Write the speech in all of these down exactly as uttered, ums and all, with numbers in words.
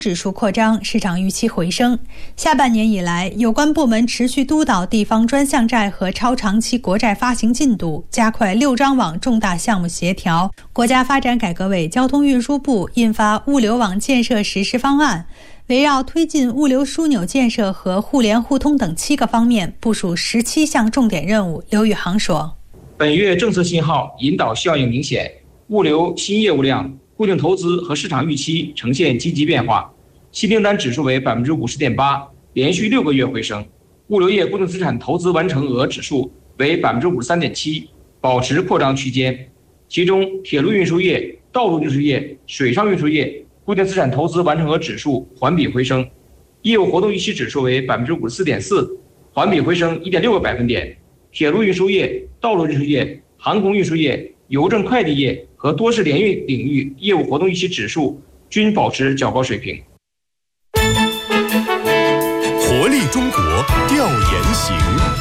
指数扩张，市场预期回升。下半年以来，有关部门持续督导地方专项债和超长期国债发行进度，加快六张网重大项目协调。国家发展改革委、交通运输部印发物流网建设实施方案，围绕推进物流枢纽建设和互联互通等七个方面，部署十七项重点任务。刘宇航说， 本月政策信号引导效应明显，物流新业务量、固定投资和市场预期呈现积极变化，新订单指数为 百分之五十点八， 连续六个月回升。物流业固定资产投资完成额指数为 百分之五十三点七， 保持扩张区间。其中，铁路运输业、道路运输业、水上运输业固定资产投资完成额指数环比回升，业务活动预期指数为 百分之五十四点四， 环比回升 一点六个百分点。铁路运输业、道路运输业、航空运输业、邮政快递业和多式联运领域业务活动预期指数均保持较高水平。 活力中国调研行。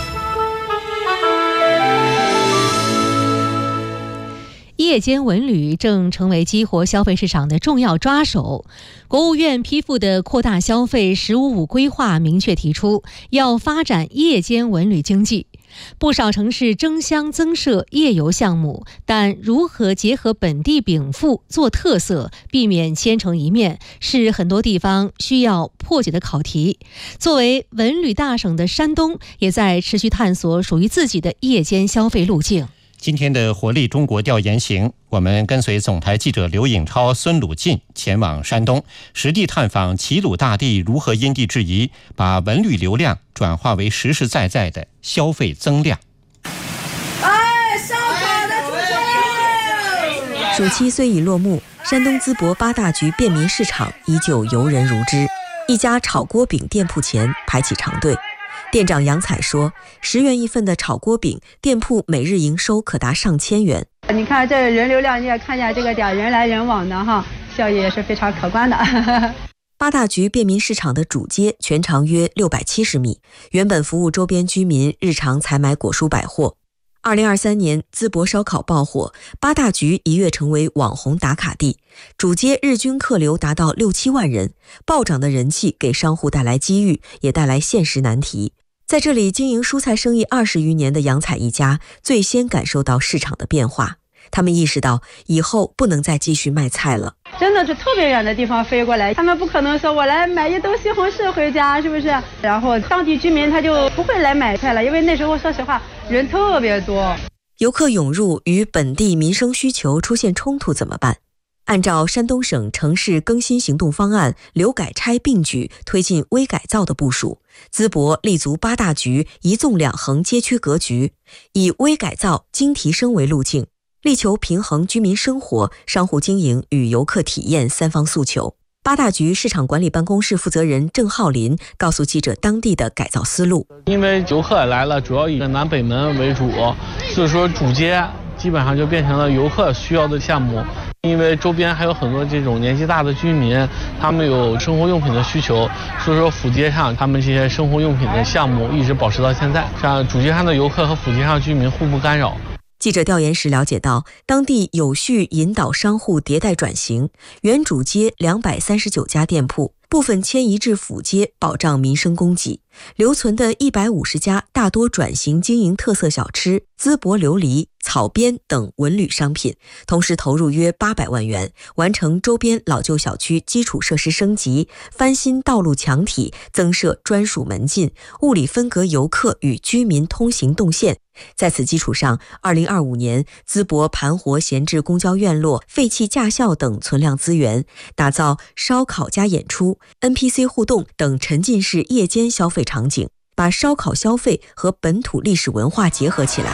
夜间文旅正成为激活消费市场的重要抓手。国务院批复的扩大消费“十五五”规划明确提出，要发展夜间文旅经济。不少城市争相增设夜游项目，但如何结合本地禀赋做特色，避免千城一面，是很多地方需要破解的考题。作为文旅大省的山东，也在持续探索属于自己的夜间消费路径。 今天的活力中国调研行，我们跟随总台记者刘颖超、孙鲁进前往山东，实地探访齐鲁大地如何因地制宜，把文旅流量转化为实实在在的消费增量。 哎，烧烤的出现了！ 暑期虽已落幕，山东淄博八大局便民市场依旧游人如织。一家炒锅饼店铺前排起长队。店长杨彩说，十元一份的炒锅饼，店铺每日营收可达上千元。 你看这人流量，你也看见这个点人来人往的哈，效益也是非常可观的。 八大局便民市场的主街全长约六百七十米，原本服务周边居民日常采买果蔬百货。二零二三年，淄博烧烤爆火，八大局一跃成为网红打卡地，主街日均客流达到六七万人，暴涨的人气给商户带来机遇，也带来现实难题。在这里经营蔬菜生意二十余年的杨彩一家，最先感受到市场的变化。他们意识到以后不能再继续卖菜了， 真的是特别远的地方飞过来，他们不可能说我来买一兜西红柿回家，是不是？然后当地居民他就不会来买菜了，因为那时候说实话人特别多。 游客涌入与本地民生需求出现冲突怎么办？按照山东省城市更新行动方案，留改拆并举推进微改造的部署，淄博立足八大局一纵两横街区格局，以微改造、精提升为路径，力求平衡居民生活、商户经营与游客体验三方诉求。八大局市场管理办公室负责人郑浩林告诉记者当地的改造思路。 因为游客来了，主要以南北门为主，所以说主街基本上就变成了游客需要的项目。因为周边还有很多这种年纪大的居民，他们有生活用品的需求，所以说辅街上他们这些生活用品的项目一直保持到现在，像主街上的游客和辅街上居民互不干扰。 记者调研时了解到，当地有序引导商户迭代转型，原主街两百三十九家店铺部分迁移至辅街，保障民生供给。留存的一百五十家大多转型经营特色小吃、淄博琉璃、草编等文旅商品，同时投入约八百万元，完成周边老旧小区基础设施升级，翻新道路墙体，增设专属门禁，物理分隔游客与居民通行动线。在此基础上，二零二五年淄博盘活闲置公交院落、废弃驾校等存量资源，打造烧烤加演出、N P C 互动等沉浸式夜间消费场景，把烧烤消费和本土历史文化结合起来。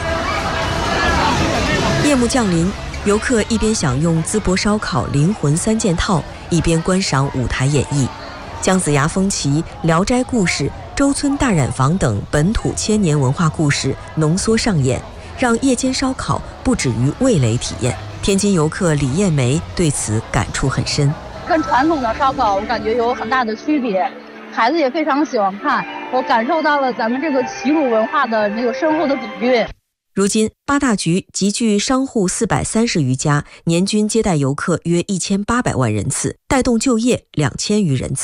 夜幕降临，游客一边享用淄博烧烤灵魂三件套，一边观赏舞台演绎。姜子牙风旗、聊斋故事、周村大染坊等本土千年文化故事浓缩上演，让夜间烧烤不止于味蕾体验。天津游客李艳梅对此感触很深， 跟传统的烧烤我感觉有很大的区别，孩子也非常喜欢看，我感受到了咱们这个齐鲁文化的那个深厚的底蕴。 如今八大局集聚商户四百三十余家，年均接待游客约一千八百万人次，带动就业两千余人次。